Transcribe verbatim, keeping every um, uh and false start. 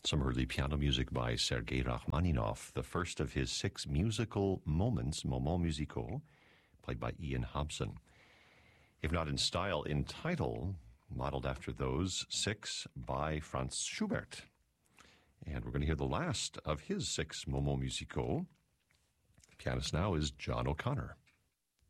Some early piano music by Sergei Rachmaninoff, the first of his six musical moments, moments musicaux, played by Ian Hobson. If not in style, in title, modeled after those six by Franz Schubert. And we're going to hear the last of his six moments musicaux. The pianist now is John O'Connor.